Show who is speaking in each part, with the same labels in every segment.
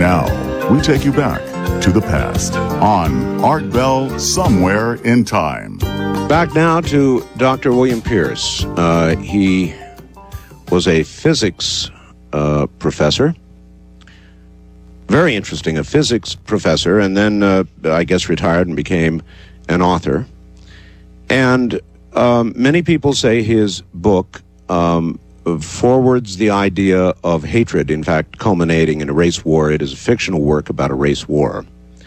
Speaker 1: Now, we take you back to the past on Art Bell Somewhere in Time.
Speaker 2: Back now to Dr. William Pierce. He was a physics professor. Very interesting, a physics professor, and then I guess retired and became an author. And many people say his book forwards the idea of hatred, in fact, culminating in a race war. It is a fictional work about a race war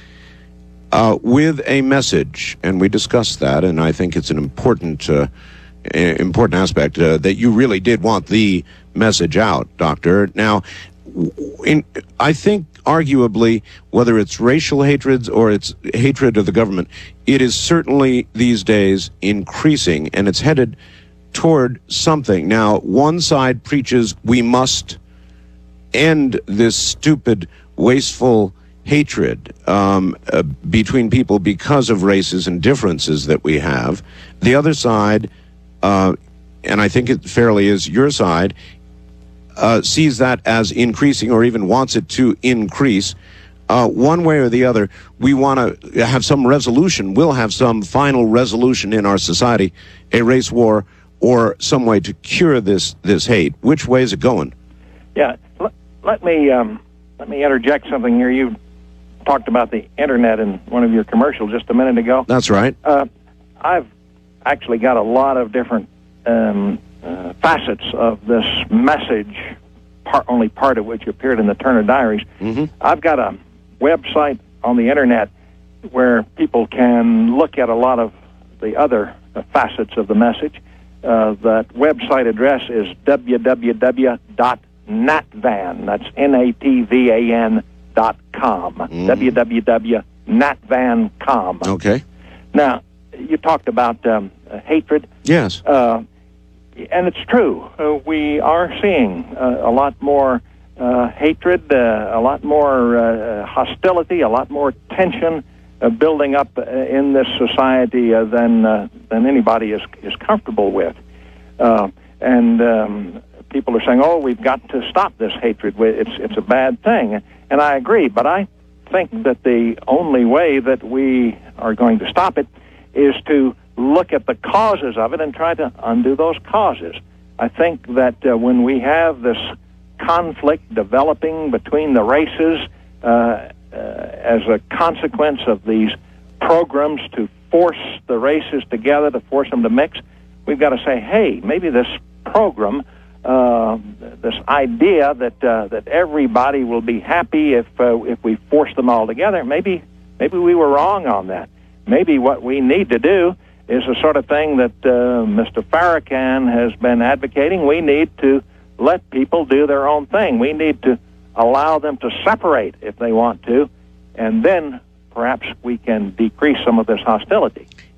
Speaker 2: with a message, and we discussed that, and I think it's an important aspect that you really did want the message out, Doctor. Now, I think arguably, whether it's racial hatreds or it's hatred of the government, it is certainly these days increasing, and it's headed toward something. Now, one side preaches we must end this stupid, wasteful hatred between people because of races and differences that we have. The other side, and I think it fairly is your side, sees that as increasing or even wants it to increase. One way or the other, we want to have some resolution. We'll have some final resolution in our society, a race war, or some way to cure this hate. Which way is it going?
Speaker 3: Yeah, let me interject something here. You talked about the internet in one of your commercials just a minute ago.
Speaker 2: That's right.
Speaker 3: I've actually got a lot of different facets of this message, only part of which appeared in the Turner Diaries. Mm-hmm. I've got a website on the internet where people can look at a lot of the other facets of the message. That website address is www.natvan. That's NATVAN.com. www.natvan.com.
Speaker 2: Okay.
Speaker 3: Now, you talked about hatred.
Speaker 2: Yes.
Speaker 3: And it's true. We are seeing a lot more hatred, a lot more hostility, a lot more tension building up in this society than anybody is comfortable with. And people are saying, "Oh, we've got to stop this hatred. It's a bad thing." And I agree, but I think that the only way that we are going to stop it is to look at the causes of it and try to undo those causes. I think that when we have this conflict developing between the races as a consequence of these programs to force the races together, to force them to mix, we've got to say, hey, maybe this program, this idea that everybody will be happy if we force them all together, maybe we were wrong on that. Maybe what we need to do is the sort of thing that Mr. Farrakhan has been advocating. We need to let people do their own thing. We need to allow them to separate if they want to, and then perhaps we can decrease some of this hostility.